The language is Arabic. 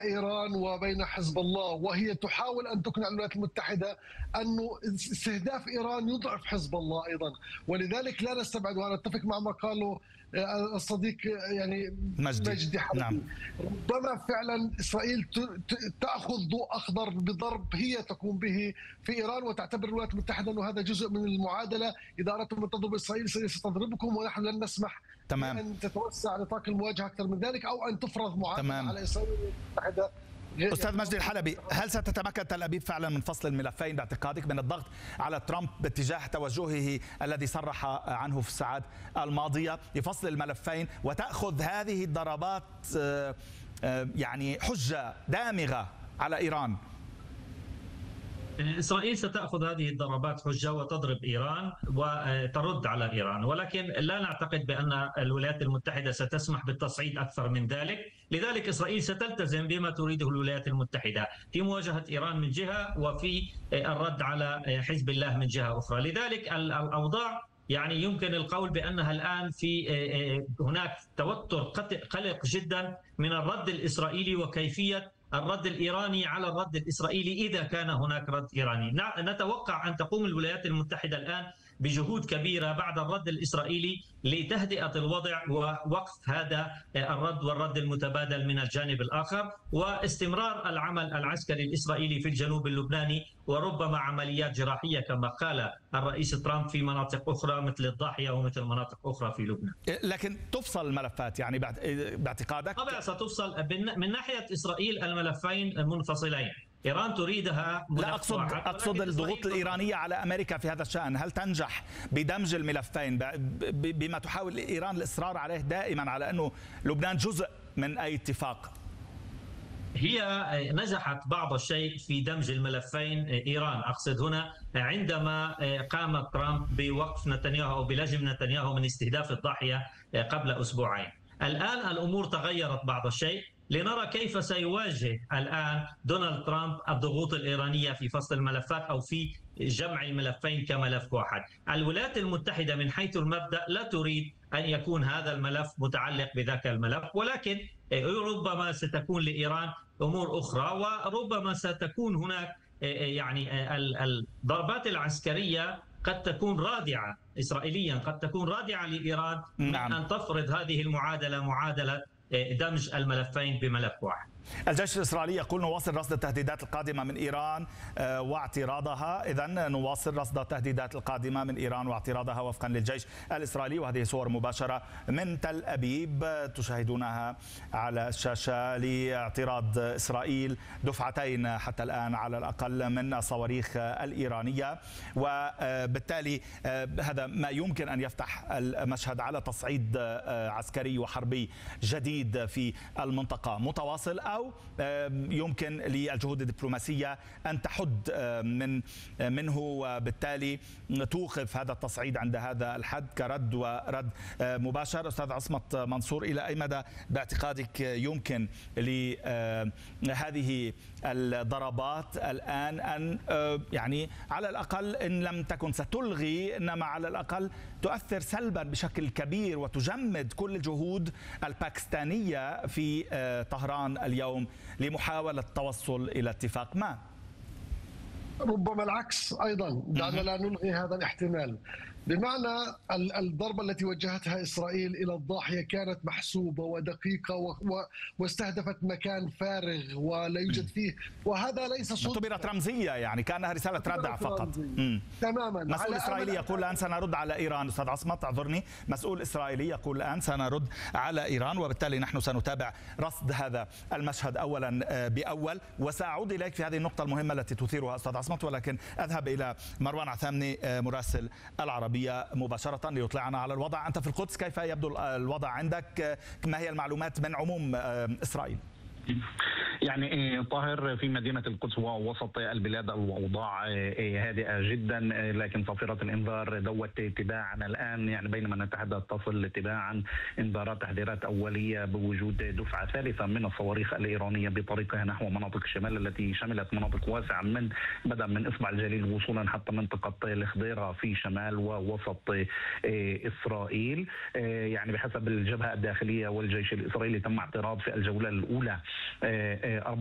إيران وبين حزب الله، وهي تحاول أن تقنع الولايات المتحدة أنه استهداف إيران يضعف حزب الله أيضا. ولذلك لا نستبعد، وأنا أتفق مع ما قاله الصديق يعني مجدي حربي، نعم. ربما فعلا إسرائيل تأخذ ضوء أخضر بضرب هي تقوم به في إيران، وتعتبر الولايات المتحدة أنه هذا جزء من المعادلة، إذا أردتم أن تضربوا إسرائيل ستضربكم، ونحن لن نسمح أن تتوسع نطاق المواجهة أكثر من ذلك، أو أن تفرض معادلة على إسرائيل المتحدة. أستاذ مجدي الحلبي، هل ستتمكن تل أبيب فعلا من فصل الملفين باعتقادك من الضغط على ترامب باتجاه توجهه الذي صرح عنه في الساعات الماضية لفصل الملفين، وتأخذ هذه الضربات يعني حجة دامغة على إيران؟ إسرائيل ستأخذ هذه الضربات حجة وتضرب إيران وترد على إيران، ولكن لا نعتقد بأن الولايات المتحدة ستسمح بالتصعيد أكثر من ذلك. لذلك إسرائيل ستلتزم بما تريده الولايات المتحدة في مواجهة إيران من جهة، وفي الرد على حزب الله من جهة أخرى. لذلك الأوضاع يعني يمكن القول بأنها الآن في هناك توتر قلق جدا من الرد الإسرائيلي وكيفية الرد الإيراني على الرد الإسرائيلي إذا كان هناك رد إيراني. نتوقع أن تقوم الولايات المتحدة الآن بجهود كبيرة بعد الرد الإسرائيلي لتهدئة الوضع ووقف هذا الرد والرد المتبادل من الجانب الآخر، واستمرار العمل العسكري الإسرائيلي في الجنوب اللبناني، وربما عمليات جراحية كما قال الرئيس ترامب في مناطق أخرى مثل الضاحية ومثل مناطق أخرى في لبنان. لكن تفصل الملفات يعني باعتقادك؟ طبعا ستفصل. من ناحية إسرائيل الملفين منفصلين، إيران تريدها. لا، أقصد الضغوط الإيرانية على أمريكا في هذا الشأن، هل تنجح بدمج الملفين بما تحاول إيران الإصرار عليه دائما على أنه لبنان جزء من أي اتفاق؟ هي نجحت بعض الشيء في دمج الملفين. إيران أقصد هنا عندما قام ترامب بوقف نتنياهو أو بلجم نتنياهو من استهداف الضاحية قبل أسبوعين. الآن الأمور تغيرت بعض الشيء، لنرى كيف سيواجه الآن دونالد ترامب الضغوط الإيرانية في فصل الملفات أو في جمع الملفين كملف واحد. الولايات المتحدة من حيث المبدأ لا تريد أن يكون هذا الملف متعلق بذاك الملف، ولكن ربما ستكون لإيران أمور أخرى، وربما ستكون هناك يعني الضربات العسكرية قد تكون رادعة إسرائيليا، قد تكون رادعة لإيران من أن تفرض هذه المعادلة، معادلة دمج الملفين بملف واحد. الجيش الإسرائيلي يقول نواصل رصد التهديدات القادمة من إيران واعتراضها. إذن نواصل رصد التهديدات القادمة من إيران واعتراضها وفقا للجيش الإسرائيلي، وهذه صور مباشرة من تل أبيب تشاهدونها على الشاشة لاعتراض إسرائيل دفعتين حتى الآن على الأقل من الصواريخ الإيرانية، وبالتالي هذا ما يمكن أن يفتح المشهد على تصعيد عسكري وحربي جديد في المنطقة متواصل، أو يمكن للجهود الدبلوماسية أن تحد منه وبالتالي توقف هذا التصعيد عند هذا الحد كرد ورد مباشر. أستاذ عصمت منصور، إلى أي مدى باعتقادك يمكن لهذه الضربات الآن أن يعني على الأقل إن لم تكن ستلغي، إنما على الأقل تؤثر سلبا بشكل كبير وتجمد كل الجهود الباكستانية في طهران اليوم لمحاولة التوصل إلى اتفاق ما؟ ربما العكس أيضا، دعنا لا نلغي هذا الاحتمال. بمعنى الضربة التي وجهتها إسرائيل إلى الضاحية كانت محسوبة ودقيقة واستهدفت مكان فارغ ولا يوجد فيه، وهذا ليس صدفة. اعتبرت رمزية، يعني كانها رسالة ردع فقط. تماما. مسؤول إسرائيلي يقول الآن سنرد على إيران. أستاذ عصمت اعذرني، مسؤول إسرائيلي يقول الآن سنرد على إيران، وبالتالي نحن سنتابع رصد هذا المشهد أولا بأول، وسأعود إليك في هذه النقطة المهمة التي تثيرها أستاذ عصمت، ولكن أذهب إلى مروان عثامني مراسل العربية مباشرة ليطلعنا على الوضع. أنت في القدس، كيف يبدو الوضع عندك؟ ما هي المعلومات من عموم إسرائيل؟ يعني طاهر، في مدينة القدس ووسط البلاد الأوضاع هادئة جدا، لكن صافرات الإنذار دوت تباعا الآن، يعني بينما نتحدث تصل تباعا إنذارات تحذيرات أولية بوجود دفعة ثالثة من الصواريخ الإيرانية بطريقها نحو مناطق الشمال التي شملت مناطق واسعة بدءا من إصبع الجليل وصولا حتى منطقة الخضيرة في شمال ووسط إسرائيل. يعني بحسب الجبهة الداخلية والجيش الإسرائيلي تم اعتراض في الجولة الأولى